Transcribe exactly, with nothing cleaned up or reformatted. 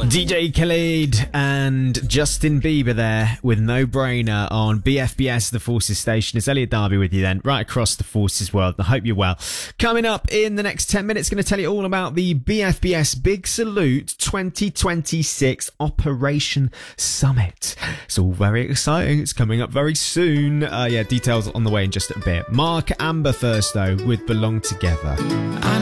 D J Khaled and Justin Bieber there with No Brainer on B F B S, the Forces station. It's Elliot Darby with you then, right across the Forces world. I hope you're well. Coming up in the next ten minutes, going to tell you all about the B F B S Big Salute twenty twenty-six Operation Summit. It's all very exciting. It's coming up very soon. Uh, yeah, details on the way in just a bit. Mark Amber first though with Belong Together. I